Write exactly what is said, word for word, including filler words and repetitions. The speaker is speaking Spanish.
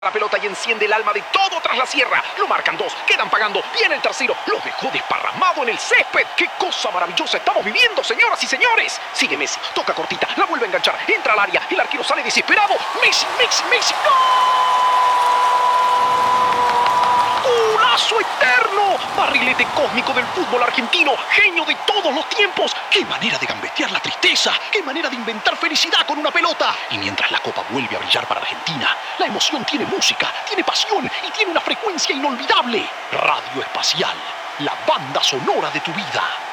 La pelota y enciende el alma de todo tras la sierra. Lo marcan dos, quedan pagando. Viene el tercero, lo dejó desparramado en el césped. ¡Qué cosa maravillosa estamos viviendo, señoras y señores! Sigue Messi, toca cortita, la vuelve a enganchar, entra al área, el arquero sale desesperado. ¡Messi, Messi, Messi! ¡Gol! ¡Golazo eterno! Barrilete cósmico del fútbol argentino, genio de todos los tiempos. ¡Qué manera de gambetear la tristeza! ¡Qué manera de inventar felicidad con una pelota! Y mientras la copa vuelve a brillar para Argentina, la emoción tiene música, tiene pasión y tiene una frecuencia inolvidable. Radio Espacial, la banda sonora de tu vida.